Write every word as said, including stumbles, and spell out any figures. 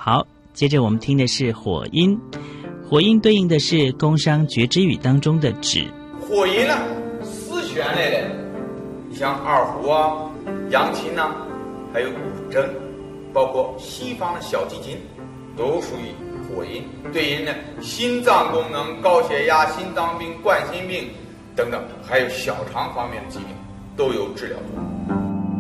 好，接着我们听的是火音，火音对应的是工商角徵羽当中的止。 火音呢，四弦类的，你像二胡啊、扬琴呐、啊，还有古筝，包括西方的小提琴，都属于火音。对应呢，心脏功能、高血压、心脏病、冠心病等等，还有小肠方面的疾病，都有治疗作用。